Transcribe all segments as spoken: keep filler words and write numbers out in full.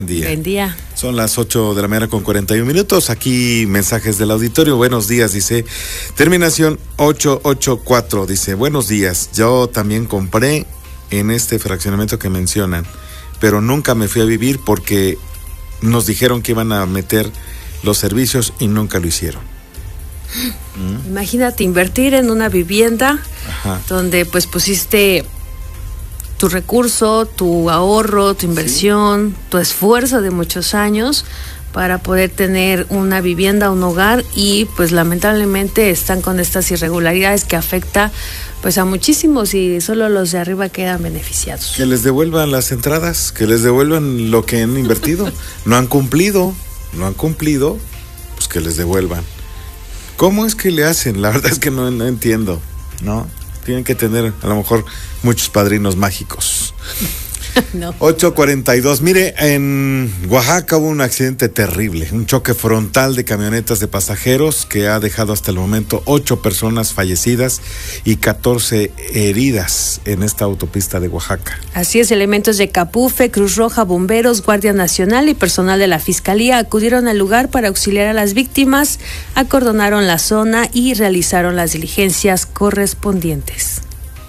Día. Buen día. Son las ocho de la mañana con cuarenta y un minutos. Aquí mensajes del auditorio. Buenos días, dice. Terminación ocho ocho cuatro. Dice, buenos días. Yo también compré en este fraccionamiento que mencionan, pero nunca me fui a vivir porque nos dijeron que iban a meter los servicios y nunca lo hicieron. ¿Mm? Imagínate invertir en una vivienda. Ajá. Donde pues pusiste tu recurso, tu ahorro, tu inversión, sí. tu esfuerzo de muchos años para poder tener una vivienda, un hogar, y pues lamentablemente están con estas irregularidades que afecta pues a muchísimos y solo los de arriba quedan beneficiados. Que les devuelvan las entradas, que les devuelvan lo que han invertido. No han cumplido, no han cumplido, pues que les devuelvan. ¿Cómo es que le hacen? La verdad es que no, no entiendo, ¿no? Tienen que tener a lo mejor muchos padrinos mágicos. No. ocho cuarenta y dos. Mire, en Oaxaca hubo un accidente terrible, un choque frontal de camionetas de pasajeros que ha dejado hasta el momento ocho personas fallecidas y catorce heridas en esta autopista de Oaxaca. Así es, elementos de Capufe, Cruz Roja, bomberos, Guardia Nacional y personal de la Fiscalía acudieron al lugar para auxiliar a las víctimas, acordonaron la zona y realizaron las diligencias correspondientes.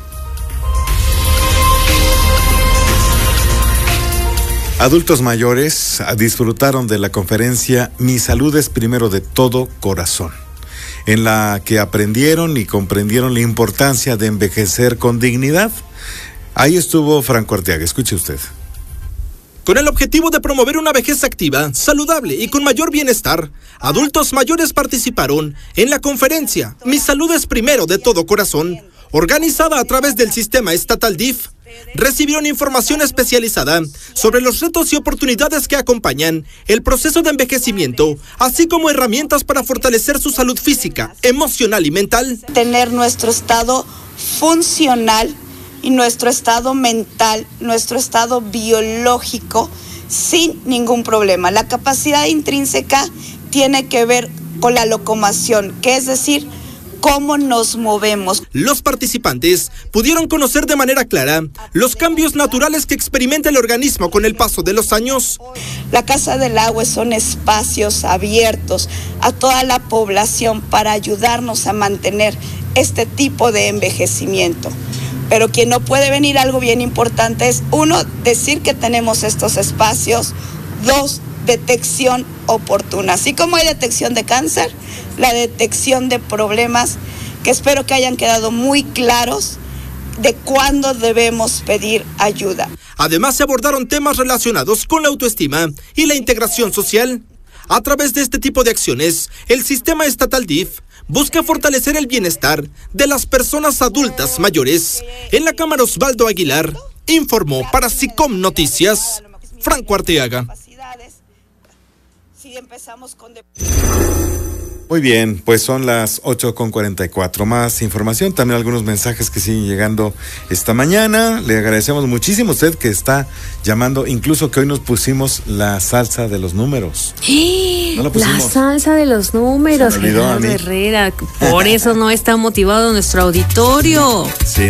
Adultos mayores disfrutaron de la conferencia Mi Salud es Primero de Todo Corazón, en la que aprendieron y comprendieron la importancia de envejecer con dignidad. Ahí estuvo Franco Arteaga, escuche usted. Con el objetivo de promover una vejez activa, saludable y con mayor bienestar, adultos mayores participaron en la conferencia Mi Salud es Primero de Todo Corazón, organizada a través del sistema estatal D I F. Recibieron información especializada sobre los retos y oportunidades que acompañan el proceso de envejecimiento, así como herramientas para fortalecer su salud física, emocional y mental. Tener nuestro estado funcional y nuestro estado mental, nuestro estado biológico sin ningún problema. La capacidad intrínseca tiene que ver con la locomoción, que es decir, cómo nos movemos. Los participantes pudieron conocer de manera clara los cambios naturales que experimenta el organismo con el paso de los años. La Casa del Agua son espacios abiertos a toda la población para ayudarnos a mantener este tipo de envejecimiento. Pero quien no puede venir, algo bien importante es, uno, decir que tenemos estos espacios, dos, detección oportuna. Así como hay detección de cáncer, la detección de problemas que espero que hayan quedado muy claros de cuándo debemos pedir ayuda. Además, se abordaron temas relacionados con la autoestima y la integración social. A través de este tipo de acciones, el sistema estatal D I F busca fortalecer el bienestar de las personas adultas mayores. En la Cámara, Osvaldo Aguilar informó para SICOM Noticias, Franco Arteaga. Si empezamos con... Muy bien, pues son las ocho con cuarenta y cuatro. Más información, también algunos mensajes que siguen llegando esta mañana. Le agradecemos muchísimo a usted que está llamando, incluso que hoy nos pusimos la salsa de los números. ¿No la pusimos? La salsa de los números, Gerardo Herrera. Por eso no está motivado nuestro auditorio. Sí,